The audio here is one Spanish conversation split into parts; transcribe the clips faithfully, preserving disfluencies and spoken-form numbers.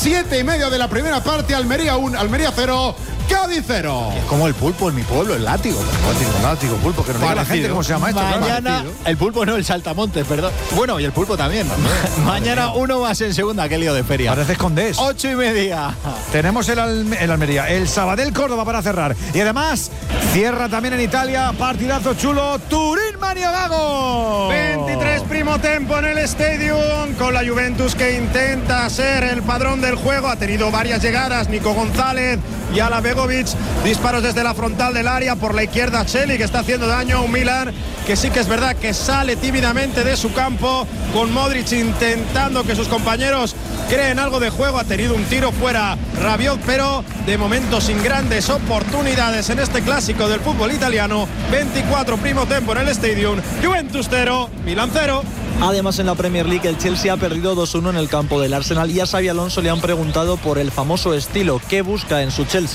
Siete y medio de la primera parte, Almería uno, Almería cero, Cádiz cero. Es como el pulpo en mi pueblo, el látigo. Látigo, látigo, pulpo, que nos diga la gente cómo se llama esto. Mañana, el pulpo no, el saltamontes, perdón. Bueno, y el pulpo también. ¿no? Mañana uno más en segunda, qué lío de feria. Pareces Condés. Ocho y media. Tenemos el, Alme- el Almería, el Sabadell Córdoba para cerrar. Y además, cierra también en Italia, partidazo chulo, Turín Manio Gago. veintitrés primo tempo en el Stadium, con la Juventus que intenta ser el padrón del juego. Ha tenido varias llegadas, Nico González y Ala Begovic, disparos desde la frontal del área, por la izquierda Cheli, que está haciendo daño a un Milan que sí que es verdad que sale tímidamente de su campo, con Modric intentando que sus compañeros creen algo de juego. Ha tenido un tiro fuera Rabiot, pero de momento sin grandes oportunidades en este clásico del fútbol italiano. Veinticuatro primo tempo en el Stadium, Juventus cero, Milan cero. Además, en la Premier League el Chelsea ha perdido dos uno en el campo del Arsenal, y a Xabi Alonso le han preguntado por el famoso estilo que busca en su Chelsea.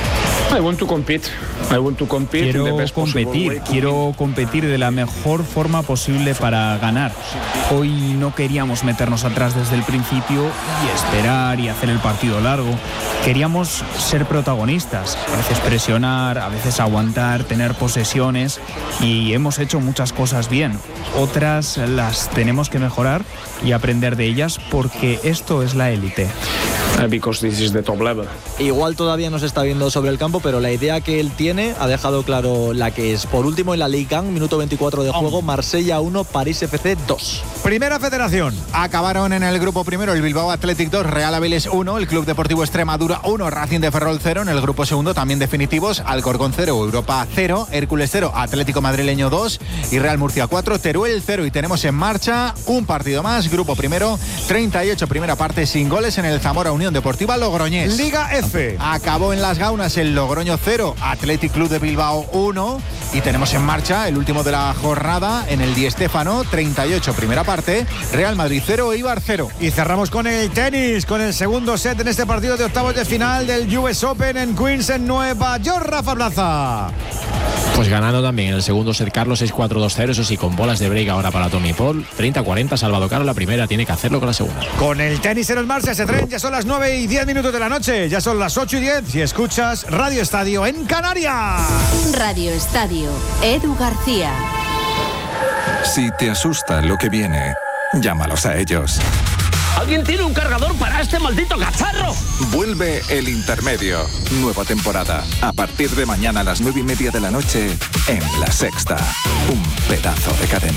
I want to compete. I want to compete. Quiero competir, quiero competir de la mejor forma posible para ganar. Hoy no queríamos meternos atrás desde el principio y esperar y hacer el partido largo. Queríamos ser protagonistas, a veces presionar, a veces aguantar, tener posesiones, y hemos hecho muchas cosas bien. Otras las tenemos que mejorar y aprender de ellas, porque esto es la élite. Because this is the top level. Igual todavía no se está viendo sobre el campo, pero la idea que él tiene ha dejado claro la que es. Por último, en la Ligue uno, minuto veinticuatro de juego, Marsella uno, París F C dos. Primera Federación. Acabaron en el grupo primero el Bilbao Athletic dos, Real Avilés uno, el Club Deportivo Extremadura uno, Racing de Ferrol cero. En el grupo segundo también definitivos, Alcorcón cero, Europa cero, Hércules cero, Atlético Madrileño dos y Real Murcia cuatro, Teruel cero. Y tenemos en marcha un partido más, grupo primero, treinta y ocho primera parte sin goles en el Zamora Unión Deportiva Logroñés. Liga F. Acabó en Las Gaunas el Logroño cero, Athletic Club de Bilbao uno. Y tenemos en marcha el último de la jornada en el Di Stéfano, treinta y ocho primera parte, Real Madrid cero, Eibar cero. Y cerramos con el tenis, con el segundo set en este partido de octavos de final del U S Open en Queens, en Nueva York. Rafa Plaza. Pues ganando también en el segundo set Carlos, seis cuatro dos cero, eso sí, con bolas de break ahora para Tommy Paul. treinta cuarenta, Salvador Caro la primera, tiene que hacerlo con la segunda. Con el tenis en el marcha se tren, ya son las nueve y diez minutos de la noche, ya son las ocho y diez si escuchas Radio Estadio en Canarias. Radio Estadio, Edu García. Si te asusta lo que viene, llámalos a ellos. ¿Alguien tiene un cargador para este maldito cacharro? Vuelve El Intermedio. Nueva temporada. A partir de mañana a las nueve y media de la noche en La Sexta. Un pedazo de cadena.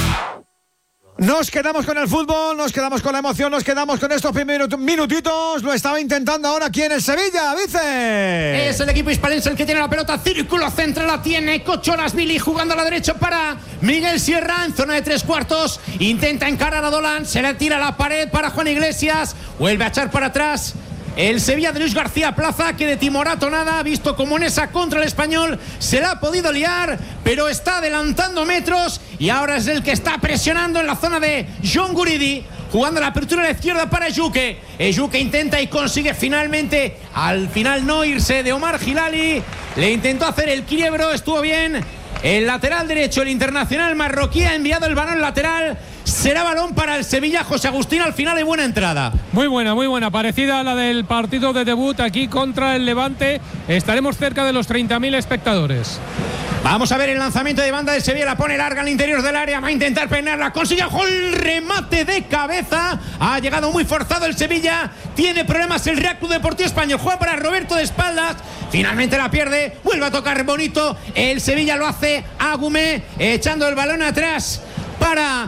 Nos quedamos con el fútbol, nos quedamos con la emoción, nos quedamos con estos primeros minutitos. Lo estaba intentando ahora aquí en el Sevilla, Vice. Es el equipo hispalense el que tiene la pelota, círculo central la tiene Cocholasvili jugando a la derecha para Miguel Sierra en zona de tres cuartos. Intenta encarar a Dolan, se le tira a la pared para Juan Iglesias, vuelve a echar para atrás el Sevilla de Luis García Plaza, que de timorato nada, ha visto como en esa contra el Español se la ha podido liar, pero está adelantando metros y ahora es el que está presionando en la zona de John Guridi, jugando la apertura a la izquierda para Ejuke. Ejuke intenta y consigue finalmente, al final no irse de Omar Hilali, le intentó hacer el quiebro, estuvo bien el lateral derecho, el internacional marroquí ha enviado el balón lateral. Será balón para el Sevilla. José Agustín, al final hay buena entrada. Muy buena, muy buena, parecida a la del partido de debut aquí contra el Levante. Estaremos cerca de los treinta mil espectadores. Vamos a ver el lanzamiento de banda de Sevilla, la pone larga al interior del área, va a intentar peinarla, consigue el remate de cabeza, ha llegado muy forzado el Sevilla, tiene problemas el Real Club Deportivo Español, juega para Roberto de espaldas, finalmente la pierde, vuelve a tocar bonito, el Sevilla lo hace Agumé, echando el balón atrás para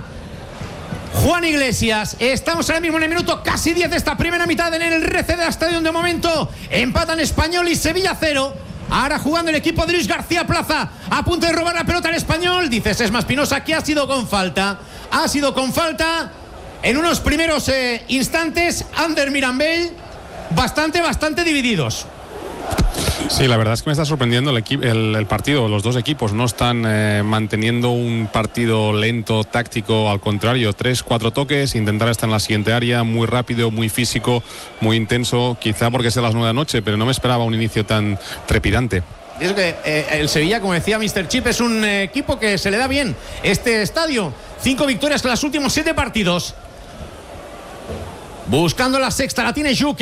Juan Iglesias. Estamos ahora mismo en el minuto casi diez de esta primera mitad en el R C D Stadium. De momento empatan Español y Sevilla cero. Ahora jugando el equipo de Luis García Plaza, a punto de robar la pelota al Español. Dice Sesma Espinosa que ha sido con falta. Ha sido con falta en unos primeros eh, instantes. Ander Mirambell, bastante, bastante divididos. Sí, la verdad es que me está sorprendiendo el, equi- el, el partido. Los dos equipos no están eh, manteniendo un partido lento, táctico. Al contrario, tres, cuatro toques, intentar estar en la siguiente área, muy rápido, muy físico, muy intenso. Quizá porque es de las nueve de la noche, pero no me esperaba un inicio tan trepidante. Y es que eh, el Sevilla, como decía míster Chip, es un eh, equipo que se le da bien este estadio. Cinco victorias en los últimos siete partidos. Buscando la sexta, la tiene Juque.